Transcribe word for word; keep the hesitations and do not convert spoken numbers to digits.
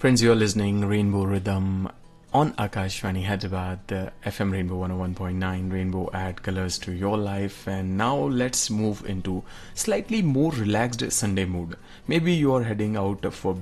Friends, you're listening Rainbow Rhythm on Akashvani Hyderabad, the F M Rainbow one oh one point nine. Rainbow add colors to your life. And now let's move into slightly more relaxed Sunday mood. Maybe you're heading out for